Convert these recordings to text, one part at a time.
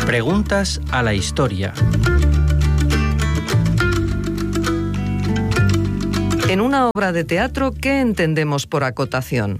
Preguntas a la historia. En una obra de teatro, ¿qué entendemos por acotación?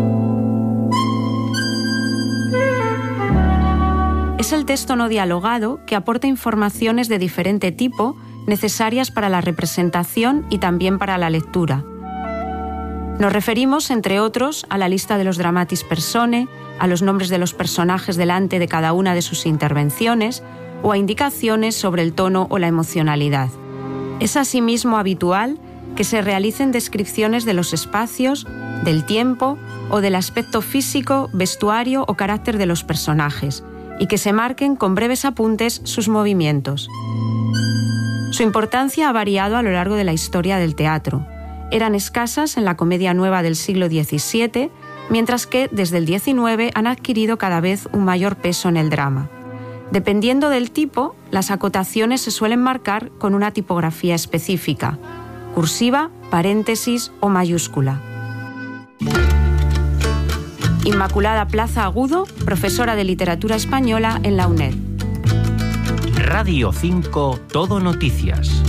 Es el texto no dialogado que aporta informaciones de diferente tipo necesarias para la representación y también para la lectura. Nos referimos, entre otros, a la lista de los dramatis personae, a los nombres de los personajes delante de cada una de sus intervenciones o a indicaciones sobre el tono o la emocionalidad. Es asimismo habitual que se realicen descripciones de los espacios, del tiempo o del aspecto físico, vestuario o carácter de los personajes, y que se marquen con breves apuntes sus movimientos. Su importancia ha variado a lo largo de la historia del teatro. Eran escasas en la comedia nueva del siglo XVII, mientras que desde el XIX han adquirido cada vez un mayor peso en el drama. Dependiendo del tipo, las acotaciones se suelen marcar con una tipografía específica: cursiva, paréntesis o mayúscula. Inmaculada Plaza Agudo, profesora de literatura española en la UNED. Radio 5 Todo Noticias.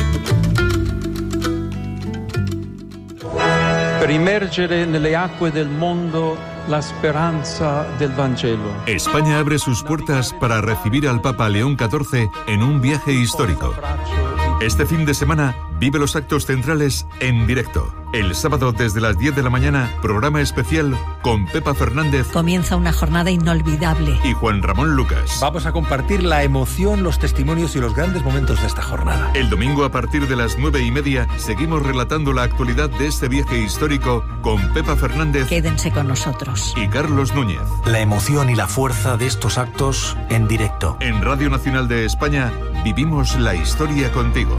Per immergere nelle acque del mondo la speranza del Vangelo. España abre sus puertas para recibir al Papa León XIV en un viaje histórico. Este fin de semana vive los actos centrales en directo. El sábado desde las 10 de la mañana, programa especial con Pepa Fernández. Comienza una jornada inolvidable. Y Juan Ramón Lucas. Vamos a compartir la emoción, los testimonios y los grandes momentos de esta jornada. El domingo a partir de las 9:30 seguimos relatando la actualidad de este viaje histórico con Pepa Fernández. Quédense con nosotros. Y Carlos Núñez. La emoción y la fuerza de estos actos en directo. En Radio Nacional de España vivimos la historia contigo.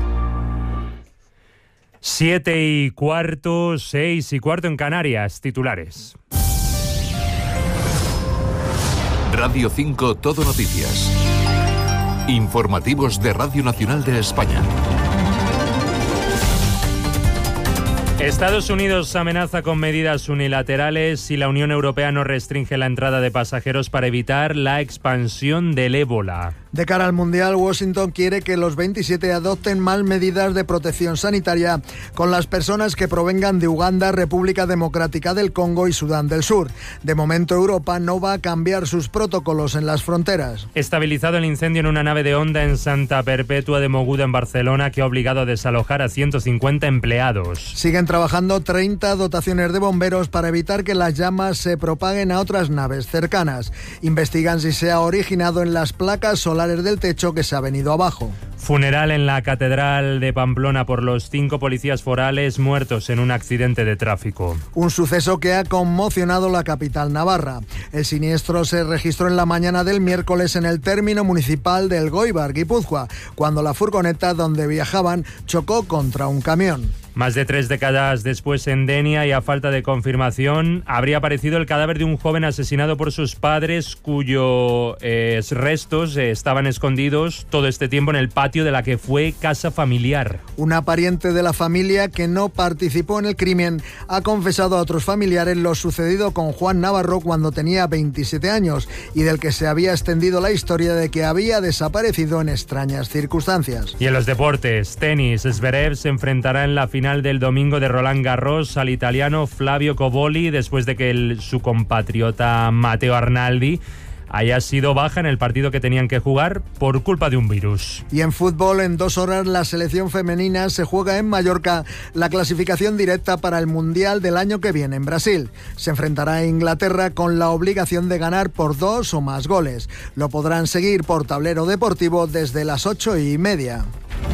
7:15, 6:15 en Canarias. Titulares. Radio 5 Todo Noticias. Informativos de Radio Nacional de España. Estados Unidos amenaza con medidas unilaterales si la Unión Europea no restringe la entrada de pasajeros para evitar la expansión del ébola. De cara al Mundial, Washington quiere que los 27 adopten más medidas de protección sanitaria con las personas que provengan de Uganda, República Democrática del Congo y Sudán del Sur. De momento, Europa no va a cambiar sus protocolos en las fronteras. Estabilizado el incendio en una nave de Honda en Santa Perpetua de Mogoda, en Barcelona, que ha obligado a desalojar a 150 empleados. Siguen trabajando 30 dotaciones de bomberos para evitar que las llamas se propaguen a otras naves cercanas. Investigan si se ha originado en las placas solares del techo que se ha venido abajo. Funeral en la Catedral de Pamplona por los 5 policías forales muertos en un accidente de tráfico. Un suceso que ha conmocionado la capital navarra. El siniestro se registró en la mañana del miércoles en el término municipal del Goibar, Guipúzcoa, cuando la furgoneta donde viajaban chocó contra un camión. Más de 3 décadas después, en Denia, y a falta de confirmación, habría aparecido el cadáver de un joven asesinado por sus padres, cuyos restos estaban escondidos todo este tiempo en el patio de la que fue casa familiar. Una pariente de la familia que no participó en el crimen ha confesado a otros familiares lo sucedido con Juan Navarro cuando tenía 27 años y del que se había extendido la historia de que había desaparecido en extrañas circunstancias. Y en los deportes, tenis, Zverev se enfrentará en la final del domingo de Roland Garros al italiano Flavio Cobolli después de que su compatriota Matteo Arnaldi haya sido baja en el partido que tenían que jugar por culpa de un virus. Y en fútbol, en 2 horas, la selección femenina se juega en Mallorca la clasificación directa para el Mundial del año que viene en Brasil. Se enfrentará a Inglaterra con la obligación de ganar por 2 o más goles. Lo podrán seguir por Tablero Deportivo desde las 8:30.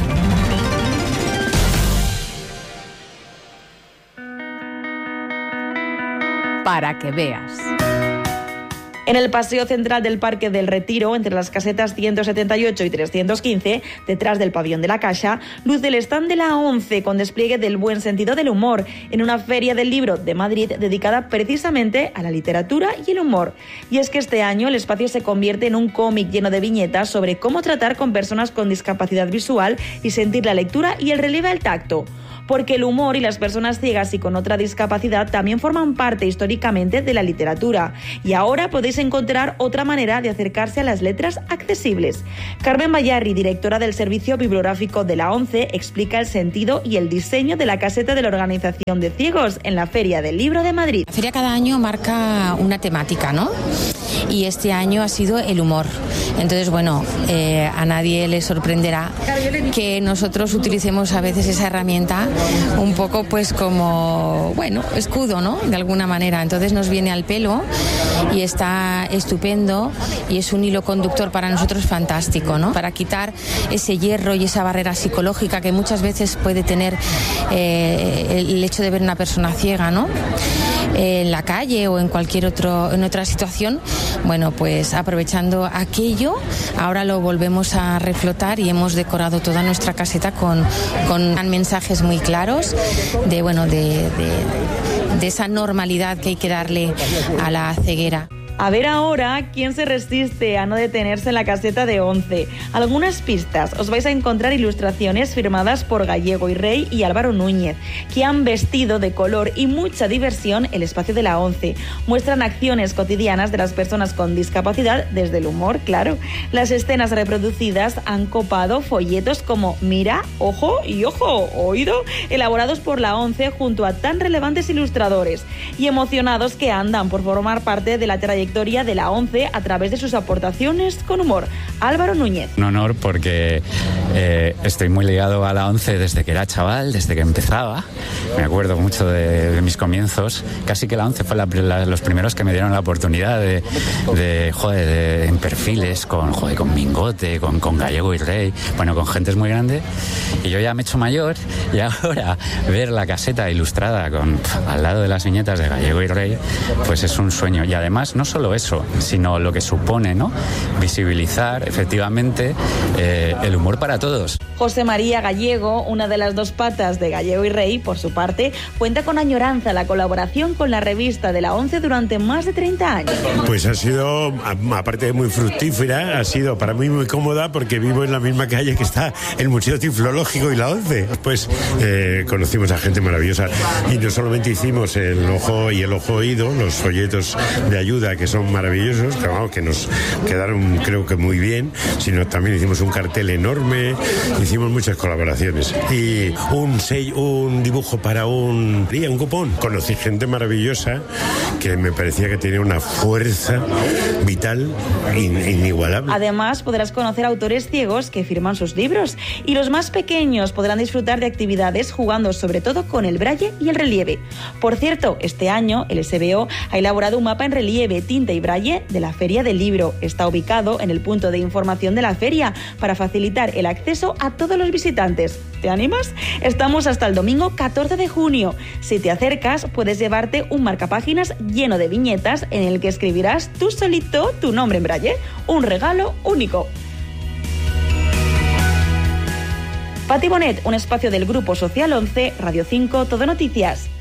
Para que veas. En el paseo central del Parque del Retiro, entre las casetas 178 y 315, detrás del pabellón de la Caixa, luce el stand de la ONCE con despliegue del buen sentido del humor, en una feria del libro de Madrid dedicada precisamente a la literatura y el humor. Y es que este año el espacio se convierte en un cómic lleno de viñetas sobre cómo tratar con personas con discapacidad visual y sentir la lectura y el relieve al tacto. porque el humor y las personas ciegas y con otra discapacidad también forman parte históricamente de la literatura. Y ahora podéis encontrar otra manera de acercarse a las letras accesibles. Carmen Bayarri, directora del Servicio Bibliográfico de la ONCE, explica el sentido y el diseño de la caseta de la Organización de Ciegos en la Feria del Libro de Madrid. La feria cada año marca una temática, ¿no? Y este año ha sido el humor. Entonces, bueno, a nadie le sorprenderá que nosotros utilicemos a veces esa herramienta un poco pues como, bueno, escudo, ¿no? De alguna manera. Entonces nos viene al pelo y está estupendo y es un hilo conductor para nosotros fantástico, ¿no? Para quitar ese hierro y esa barrera psicológica que muchas veces puede tener el hecho de ver una persona ciega, ¿no? En la calle o en otra situación. Bueno, pues aprovechando aquello, ahora lo volvemos a reflotar y hemos decorado toda nuestra caseta con mensajes muy claros de esa normalidad que hay que darle a la ceguera. A ver ahora quién se resiste a no detenerse en la caseta de ONCE. Algunas pistas. Os vais a encontrar ilustraciones firmadas por Gallego y Rey y Álvaro Núñez, que han vestido de color y mucha diversión el espacio de la ONCE. Muestran acciones cotidianas de las personas con discapacidad, desde el humor, claro. Las escenas reproducidas han copado folletos como Mira, Ojo y Ojo, Oído, elaborados por la ONCE junto a tan relevantes ilustradores y emocionados que andan por formar parte de la trayectoria de la ONCE a través de sus aportaciones con humor. Álvaro Núñez. Un honor porque estoy muy ligado a la ONCE desde que era chaval, desde que empezaba. Me acuerdo mucho de mis comienzos. Casi que la ONCE fue los primeros que me dieron la oportunidad en perfiles con Mingote, con Gallego y Rey, bueno, con gente muy grande. Y yo ya me he hecho mayor y ahora ver la caseta ilustrada al lado de las viñetas de Gallego y Rey, pues es un sueño. Y además, no solo eso, sino lo que supone, ¿no? Visibilizar efectivamente el humor para todos. José María Gallego, una de las dos patas de Gallego y Rey, por su parte, cuenta con añoranza la colaboración con la revista de la ONCE durante más de 30 años. Pues ha sido, aparte de muy fructífera, ha sido para mí muy cómoda porque vivo en la misma calle que está el Museo Tiflológico y la ONCE. Pues conocimos a gente maravillosa y no solamente hicimos el ojo y el ojo oído, los folletos de ayuda que son maravillosos, que nos quedaron creo que muy bien, sino también hicimos un cartel enorme, hicimos muchas colaboraciones y un dibujo para un cupón. Conocí gente maravillosa que me parecía que tenía una fuerza vital inigualable. Además podrás conocer autores ciegos que firman sus libros y los más pequeños podrán disfrutar de actividades jugando sobre todo con el braille y el relieve. Por cierto, este año el SBO ha elaborado un mapa en relieve, tinta y braille de la Feria del Libro. Está ubicado en el punto de información de la feria para facilitar el acceso a todos los visitantes. ¿Te animas? Estamos hasta el domingo 14 de junio. Si te acercas, puedes llevarte un marcapáginas lleno de viñetas en el que escribirás tú solito tu nombre en braille. Un regalo único. Pati Bonet, un espacio del Grupo Social 11, Radio 5, Todo Noticias.